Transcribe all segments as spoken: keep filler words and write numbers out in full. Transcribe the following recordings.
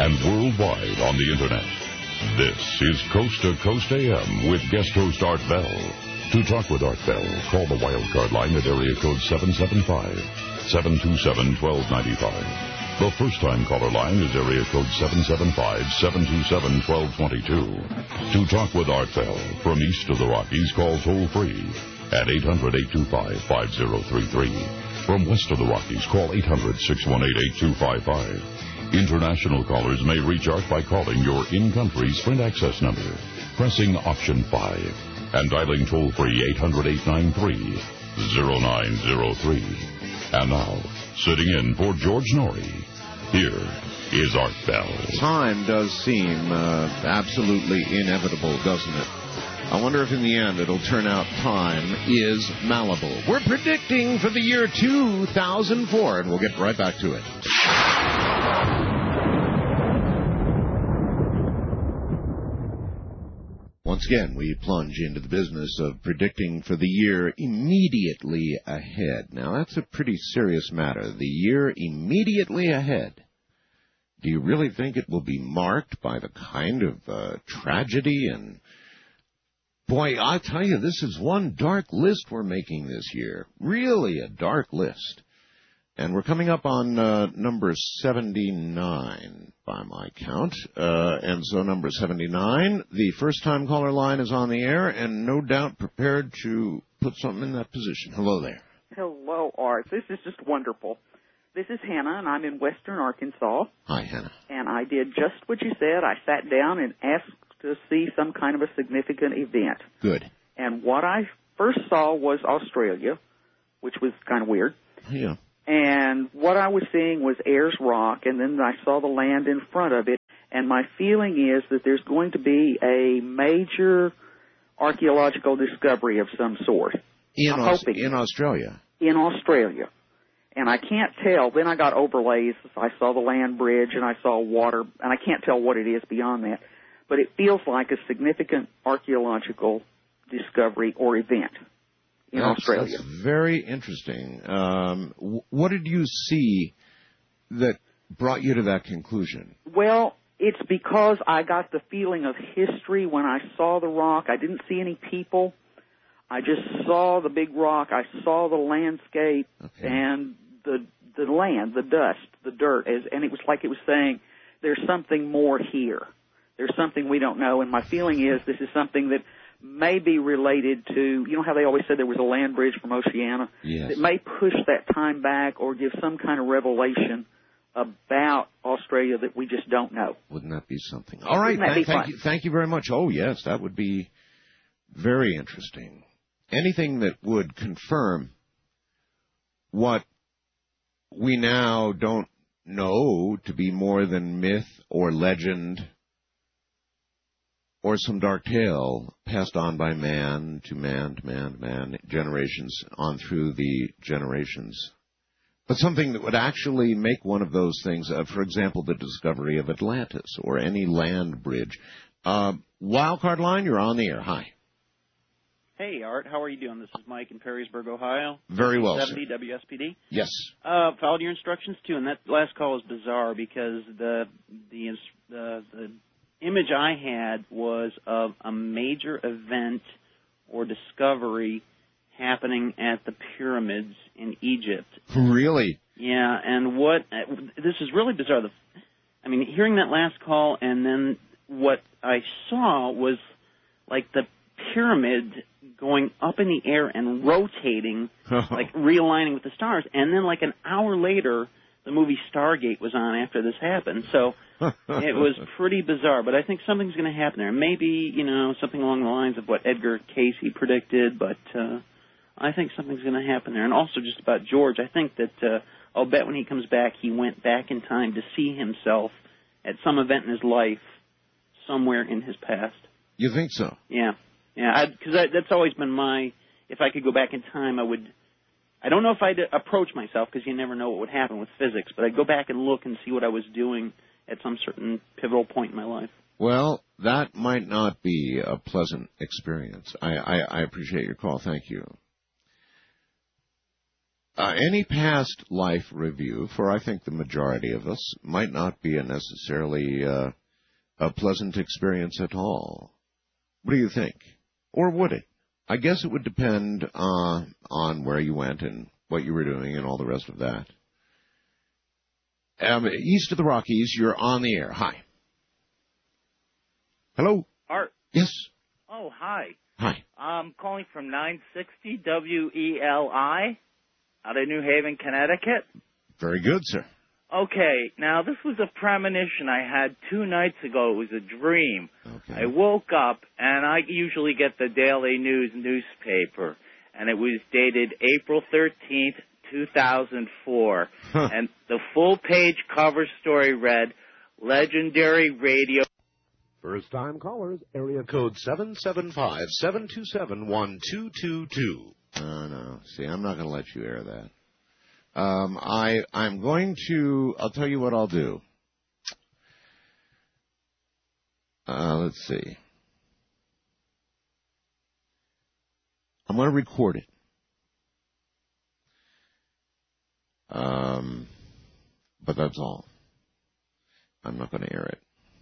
and worldwide on the Internet. This is Coast to Coast A M with guest host Art Bell. To talk with Art Bell, call the Wildcard line at area code seven seven five, seven two seven, one two nine five. The first-time caller line is area code seven seven five, seven two seven, one two two two. To talk with Art Bell from east of the Rockies, call toll-free at eight hundred, eight two five, five zero three three. From west of the Rockies, call eight hundred, six one eight, eight two five five. International callers may reach Art by calling your in-country Sprint access number, pressing option five, and dialing toll-free eight hundred, eight nine three, zero nine zero three. And now, sitting in for George Norrie, here is Art Bell. Time does seem uh, absolutely inevitable, doesn't it? I wonder if in the end it'll turn out time is malleable. We're predicting for the year two thousand four, and we'll get right back to it. Once again, we plunge into the business of predicting for the year immediately ahead. Now, that's a pretty serious matter. The year immediately ahead. Do you really think it will be marked by the kind of uh, tragedy and... Boy, I tell you, this is one dark list we're making this year. Really a dark list. And we're coming up on uh, number seventy-nine by my count. Uh, and so number seventy-nine, the first-time caller line is on the air and no doubt prepared to put something in that position. Hello there. Hello, Art. This is just wonderful. This is Hannah, and I'm in western Arkansas. Hi, Hannah. And I did just what you said. I sat down and asked to see some kind of a significant event. Good. And what I first saw was Australia, which was kind of weird. Yeah. And what I was seeing was Ayers Rock, and then I saw the land in front of it. And my feeling is that there's going to be a major archaeological discovery of some sort. In, I'm Aus- hoping. in Australia? In Australia. And I can't tell. Then I got overlays. I saw the land bridge, and I saw water, and I can't tell what it is beyond that. But it feels like a significant archaeological discovery or event in that's, Australia. That's very interesting. Um, w- what did you see that brought you to that conclusion? Well, it's because I got the feeling of history when I saw the rock. I didn't see any people. I just saw the big rock. I saw the landscape okay. and the the land, the dust, the dirt, as, and it was like it was saying, there's something more here. There's something we don't know, and my feeling is this is something that may be related to, you know how they always said there was a land bridge from Oceania? Yes. It may push that time back or give some kind of revelation about Australia that we just don't know. Wouldn't that be something? All right, Wouldn't that thank, be thank fun? you, thank you very much. Oh, yes, that would be very interesting. Anything that would confirm what we now don't know to be more than myth or legend or some dark tale passed on by man to man to man to man, generations on through the generations. But something that would actually make one of those things, uh, for example, the discovery of Atlantis or any land bridge. Uh, Wildcard line, you're on the air. Hi. Hey, Art. How are you doing? This is Mike in Perrysburg, Ohio. Very well, seventy sir. W S P D. Yes. Uh, followed your instructions, too, and that last call was bizarre because the the the, the image I had was of a major event or discovery happening at the pyramids in Egypt. Really? Yeah, and what this is really bizarre. The, I mean, hearing that last call and then what I saw was like the pyramid going up in the air and rotating, like realigning with the stars. And then like an hour later, the movie Stargate was on after this happened. So it was pretty bizarre. But I think something's going to happen there. Maybe, you know, something along the lines of what Edgar Casey predicted, but uh, I think something's going to happen there. And also just about George, I think that uh, I'll bet when he comes back, he went back in time to see himself at some event in his life somewhere in his past. You think so? Yeah. Yeah, because that's always been my, if I could go back in time, I would, I don't know if I'd approach myself because you never know what would happen with physics, but I'd go back and look and see what I was doing at some certain pivotal point in my life. Well, that might not be a pleasant experience. I, I, I appreciate your call. Thank you. Uh, any past life review, for I think the majority of us, might not be a necessarily uh, a pleasant experience at all. What do you think? Or would it? I guess it would depend uh, on where you went and what you were doing and all the rest of that. Um, east of the Rockies, you're on the air. Hi. Hello? Art. Yes. Oh, hi. Hi. I'm calling from nine sixty W E L I out of New Haven, Connecticut. Very good, sir. Okay, now this was a premonition I had two nights ago. It was a dream. Okay. I woke up, and I usually get the Daily News newspaper, and it was dated April thirteenth, two thousand four. Huh. And the full-page cover story read, Legendary Radio... First-time callers, area code seven seven five, seven two seven, one two two two. Oh, no. See, I'm not going to let you air that. Um, I, I'm going to, I'll tell you what I'll do. Uh, let's see. I'm going to record it. Um, but that's all. I'm not going to air it.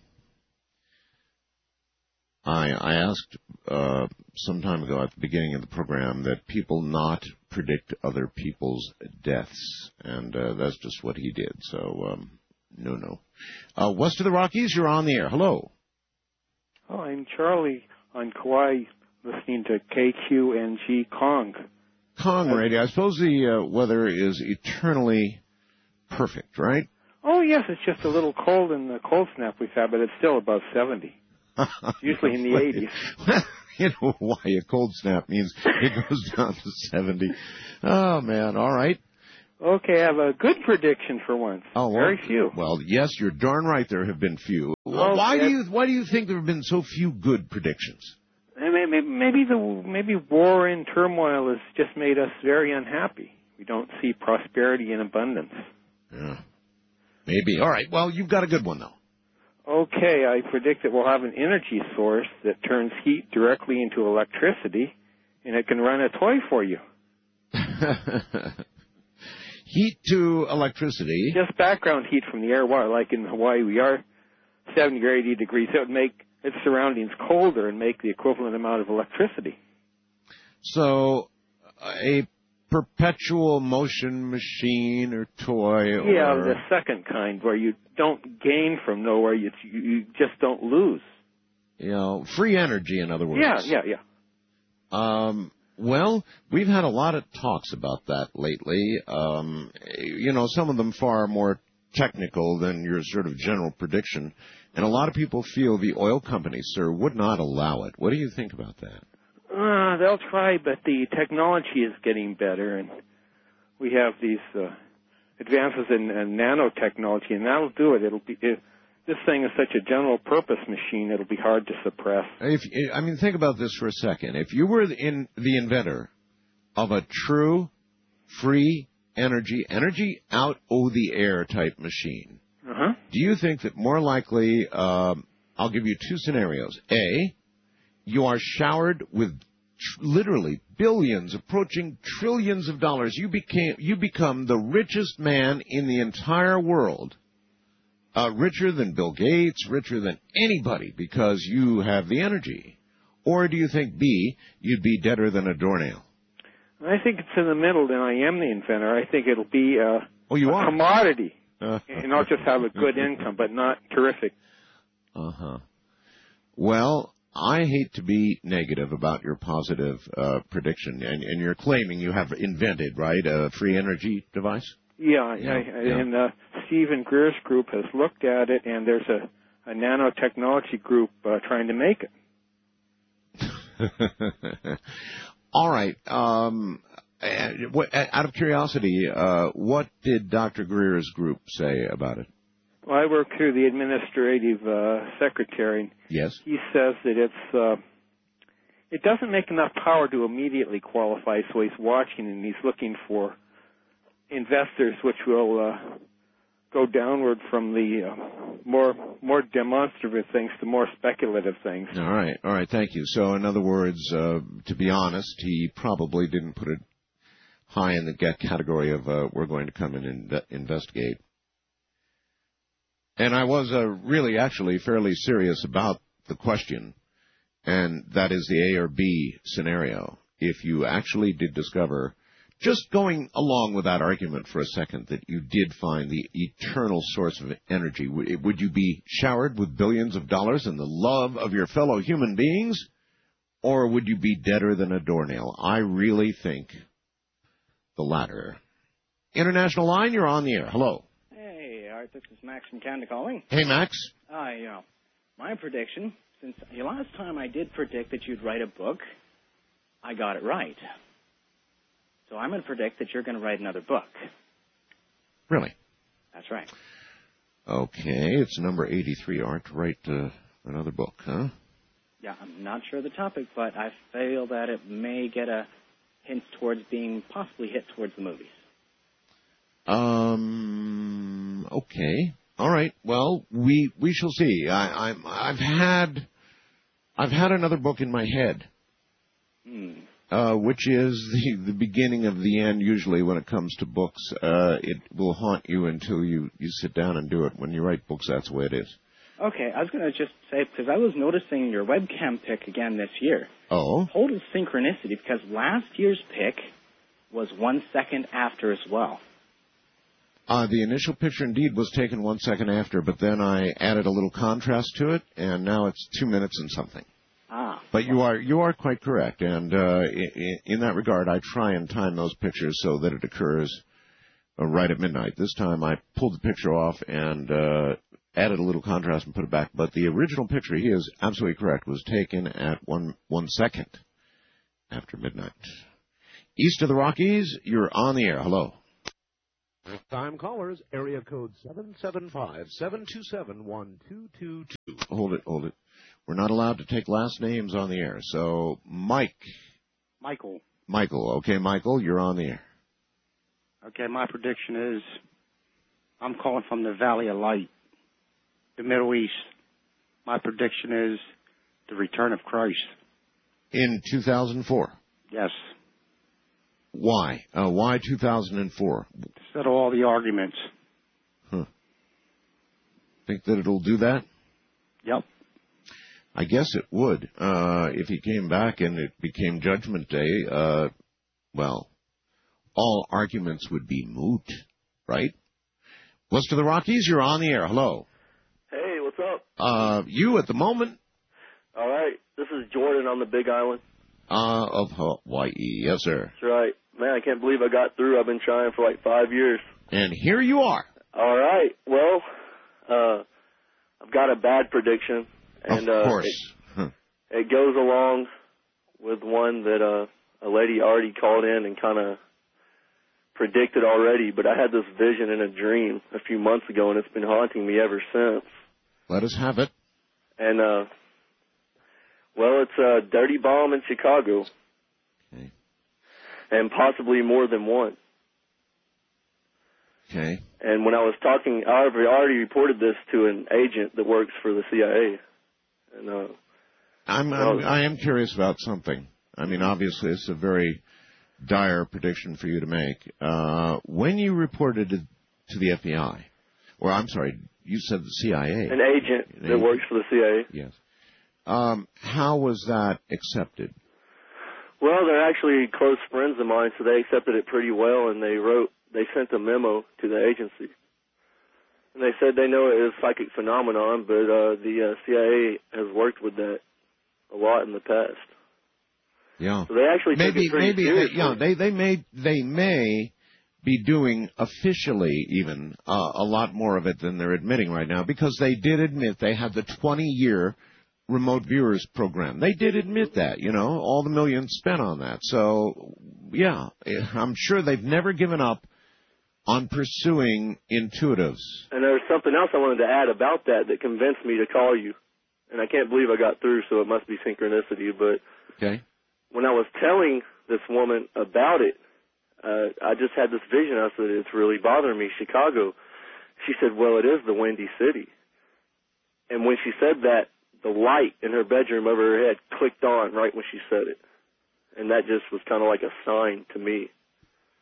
I, I asked uh, some time ago at the beginning of the program that people not predict other people's deaths, and uh, that's just what he did. So, um, no, no. Uh, west of the Rockies, you're on the air. Hello. Oh, I'm Charlie on Kauai, listening to K Q N G Kong. Kong radio. I suppose the uh, weather is eternally perfect, right? Oh, yes, it's just a little cold in the cold snap we've had, but it's still above seventy. Usually in the eighties. You know why a cold snap means it goes down to seventy. Oh, man. All right. Okay, I have a good prediction for once. Oh, well, very few. Well, yes, you're darn right. There have been few. Well, why yeah. do you why do you think there have been so few good predictions? Maybe, maybe the maybe war and turmoil has just made us very unhappy. We don't see prosperity and abundance. Yeah, maybe. All right. Well, you've got a good one though. Okay, I predict that we'll have an energy source that turns heat directly into electricity, and it can run a toy for you. Heat to electricity. Just background heat from the air. Wire. Like in Hawaii, we are seventy or eighty degrees. It would make its surroundings colder and make the equivalent amount of electricity. So, a perpetual motion machine or toy? Or... Yeah, the second kind, where you don't gain from nowhere, you, you just don't lose. You know, free energy, in other words. Yeah, yeah, yeah. Um, well, we've had a lot of talks about that lately. Um, you know, some of them far more technical than your sort of general prediction. And a lot of people feel the oil companies, sir, would not allow it. What do you think about that? Uh, they'll try, but the technology is getting better, and we have these uh, advances in uh, nanotechnology, and that'll do it. It'll be it, this thing is such a general-purpose machine; it'll be hard to suppress. If I mean, think about this for a second. If you were in the inventor of a true free energy, energy out of the air type machine, uh-huh. do you think that more likely? Um, I'll give you two scenarios. A, you are showered with tr- literally billions, approaching trillions of dollars. You became, you become the richest man in the entire world, uh, richer than Bill Gates, richer than anybody, because you have the energy. Or do you think B, you'd be deader than a doornail? I think it's in the middle, and I am the inventor. I think it'll be uh, oh, you a are? commodity, Uh, and I'll just have a good income, but not terrific. Uh huh. Well, I hate to be negative about your positive uh, prediction, and, and you're claiming you have invented, right, a free energy device? Yeah, Yeah, I, yeah. and uh, Stephen Greer's group has looked at it, and there's a, a nanotechnology group uh, trying to make it. All right. Um, out of curiosity, uh, what did Doctor Greer's group say about it? Well, I work through the administrative uh, secretary. Yes. He says that it's uh, it doesn't make enough power to immediately qualify, so he's watching and he's looking for investors which will uh, go downward from the uh, more more demonstrative things to more speculative things. All right. All right. Thank you. So, in other words, uh, to be honest, he probably didn't put it high in the get category of uh, we're going to come in and inve- investigate. And I was uh, really actually fairly serious about the question, and that is the A or B scenario. If you actually did discover, just going along with that argument for a second, that you did find the eternal source of energy, would you be showered with billions of dollars and the love of your fellow human beings, or would you be deader than a doornail? I really think the latter. International line, you're on the air. Hello. Hey, Art, this is Max from Canada calling. Hey, Max. Hi, you know, my prediction, since the last time I did predict that you'd write a book, I got it right. So I'm going to predict that you're going to write another book. Really? That's right. Okay, it's number eighty-three, Art, to write uh, another book, huh? Yeah, I'm not sure of the topic, but I feel that it may get a hint towards being possibly hit towards the movies. Um. Okay. All right. Well, we we shall see. I, I'm I've had I've had another book in my head. Hmm. Uh, which is the, the beginning of the end, usually, when it comes to books. Uh, it will haunt you until you, you sit down and do it. When you write books, that's the way it is. Okay, I was going to just say, because I was noticing your webcam pick again this year. Oh? Total synchronicity, because last year's pick was one second after as well. Uh, the initial picture, indeed, was taken one second after, but then I added a little contrast to it, and now it's two minutes and something. Ah. But you are you are quite correct, and uh, in, in that regard, I try and time those pictures so that it occurs uh, right at midnight. This time, I pulled the picture off and uh, added a little contrast and put it back. But the original picture, he is absolutely correct, was taken at one one second after midnight. East of the Rockies, you're on the air. Hello. Time callers, area code seven seven five, seven two seven, one two two two. Hold it, hold it. We're not allowed to take last names on the air. So, Mike. Michael. Michael. Okay, Michael, you're on the air. Okay, my prediction is I'm calling from the Valley of Light, the Middle East. My prediction is the return of Christ. In two thousand four? Yes. Why? Uh, why two thousand four? To settle all the arguments. Huh. Think that it'll do that? Yep. I guess it would. Uh, if he came back and it became Judgment Day, uh, well, all arguments would be moot, right? West of the Rockies, you're on the air. Hello. Hey, what's up? Uh, you at the moment? All right. This is Jordan on the Big Island. Uh, of Hawaii. Yes, sir. That's right. Man, I can't believe I got through. I've been trying for like five years. And here you are. All right. Well, uh, I've got a bad prediction. And, of course. Uh, it, huh. it goes along with one that uh, a lady already called in and kind of predicted already, but I had this vision in a dream a few months ago, and it's been haunting me ever since. Let us have it. And, uh, well, it's a dirty bomb in Chicago. Okay. And possibly more than one. Okay. And when I was talking, I already reported this to an agent that works for the C I A. And, uh, I'm, I'm I am curious about something. I mean, obviously, it's a very dire prediction for you to make. Uh, when you reported it to the F B I, or I'm sorry, you said the C I A. An agent An that agent. works for the C I A. Yes. Um, how was that accepted? Well, they're actually close friends of mine, so they accepted it pretty well, and they wrote, they sent a memo to the agency. And they said they know it is a psychic phenomenon, but uh, the uh, C I A has worked with that a lot in the past. Yeah. So they actually maybe take it pretty maybe seriously. they, yeah they they may they may be doing officially even uh, a lot more of it than they're admitting right now, because they did admit they had the twenty year remote viewers program. They did admit that, you know, all the millions spent on that. So yeah, I'm sure they've never given up on pursuing intuitives. And there's something else I wanted to add about that that convinced me to call you. And I can't believe I got through, so it must be synchronicity. But okay. When I was telling this woman about it, uh, I just had this vision. I said, it's really bothering me, Chicago. She said, well, it is the Windy City. And when she said that, the light in her bedroom over her head clicked on right when she said it. And that just was kind of like a sign to me.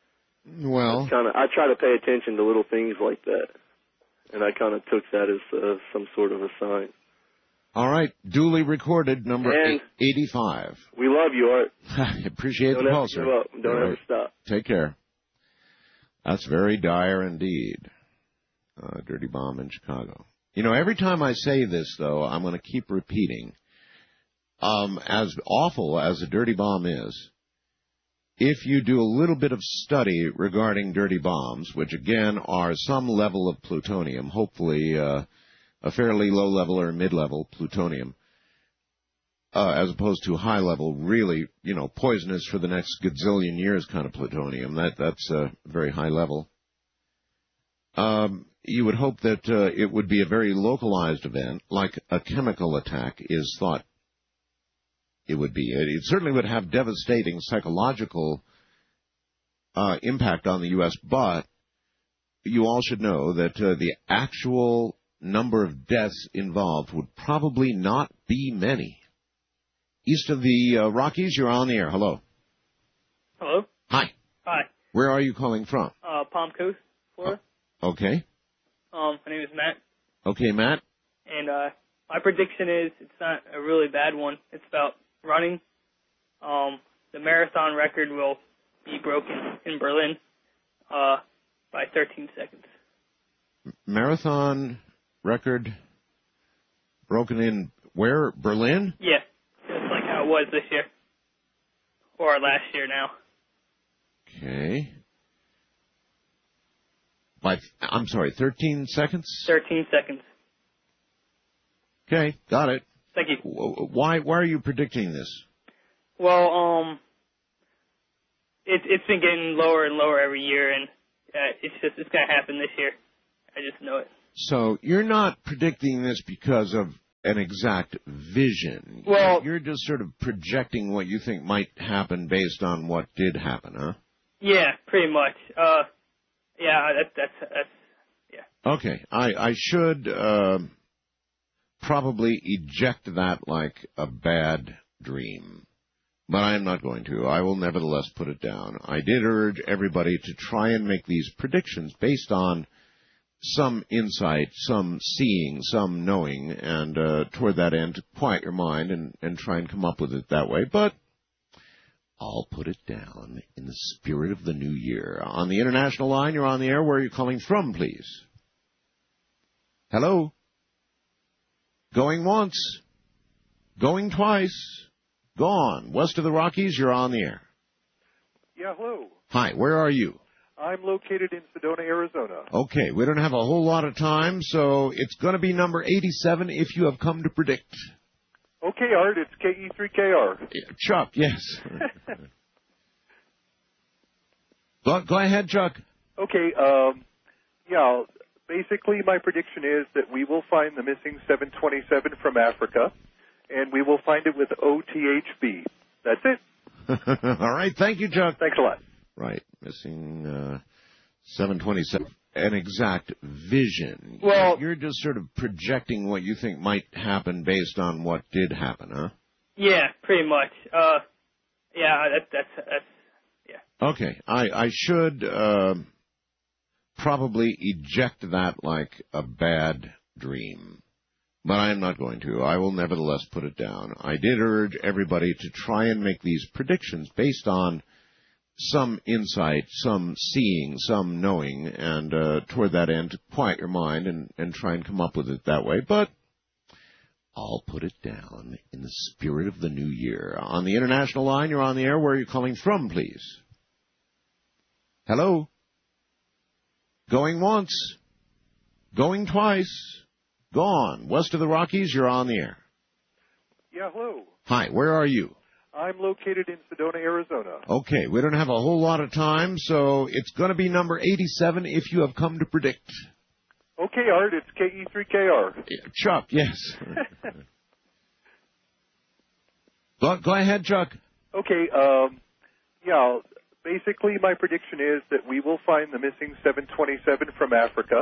Well, kind of I try to pay attention to little things like that, and I kind of took that as uh, some sort of a sign. All right, duly recorded, number And eighty-five. We love you, Art. I appreciate Don't the ever call, sir. give up. Don't All ever right. stop. Take care. That's very dire indeed. Uh, dirty bomb in Chicago. You know, every time I say this, though, I'm going to keep repeating. Um, as awful as a dirty bomb is, if you do a little bit of study regarding dirty bombs, which again are some level of plutonium, hopefully uh, a fairly low level or mid-level plutonium, uh, as opposed to high level, really, you know, poisonous for the next gazillion years kind of plutonium. That that's a very high level. Um, you would hope that uh, it would be a very localized event, like a chemical attack is thought it would be. It certainly would have devastating psychological uh, impact on the U S, but you all should know that uh, the actual number of deaths involved would probably not be many. East of the uh, Rockies, you're on the air. Hello. Hello. Hi. Hi. Where are you calling from? Uh, Palm Coast, Florida. Okay. Um, my name is Matt, Okay, Matt. and uh, my prediction is it's not a really bad one. It's about running. Um, the marathon record will be broken in Berlin uh, by thirteen seconds. Marathon record broken in where? Berlin? Yeah, just like how it was this year or last year now. Okay. By, I'm sorry, thirteen seconds? thirteen seconds. Okay, got it. Thank you. Why, why are you predicting this? Well, um, it, it's been getting lower and lower every year, and uh, it's just it's going to happen this year. I just know it. So you're not predicting this because of an exact vision. Well, you're just sort of projecting what you think might happen based on what did happen, huh? Yeah, pretty much. Uh, yeah, that, that's that's yeah. Okay, I I should uh, probably eject that like a bad dream, but I am not going to. I will nevertheless put it down. I did urge everybody to try and make these predictions based on some insight, some seeing, some knowing, and uh, toward that end, quiet your mind and, and try and come up with it that way. But I'll put it down in the spirit of the new year. On the international line, you're on the air. Where are you calling from, please? Hello? Going once. Going twice. Gone. West of the Rockies, you're on the air. Yeah, hello. Hi, where are you? I'm located in Sedona, Arizona. Okay, we don't have a whole lot of time, so it's going to be number eighty-seven if you have come to predict. Okay, Art, it's K E three K R. Chuck, yes. go, go ahead, Chuck. Okay, um, yeah, basically my prediction is that we will find the missing seven twenty-seven from Africa, and we will find it with O T H B. That's it. All right, thank you, Chuck. Thanks a lot. Right, missing uh, seven twenty-seven. An exact vision. Well, you're just sort of projecting what you think might happen based on what did happen, huh? Yeah, pretty much. Uh, yeah, that, that's that's yeah. Okay, I I should uh, probably eject that like a bad dream, but I am not going to. I will nevertheless put it down. I did urge everybody to try and make these predictions based on some insight, some seeing, some knowing, and uh, toward that end, quiet your mind and, and try and come up with it that way. But I'll put it down in the spirit of the new year. On the international line, you're on the air. Where are you calling from, please? Hello? Going once. Going twice. Gone. West of the Rockies, you're on the air. Yeah, hello. Hi, where are you? I'm located in Sedona, Arizona. Okay, we don't have a whole lot of time, so it's going to be number eighty-seven if you have come to predict. Okay, Art, it's K E three K R. Chuck, yes. go, go ahead, Chuck. Okay, um, yeah, basically my prediction is that we will find the missing seven twenty-seven from Africa,